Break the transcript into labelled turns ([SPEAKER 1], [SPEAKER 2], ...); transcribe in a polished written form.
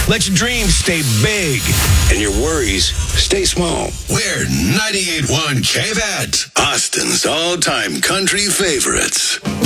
[SPEAKER 1] Let your dreams stay big and your worries stay small.
[SPEAKER 2] We're 98.1 KVET, Austin's all-time country favorites.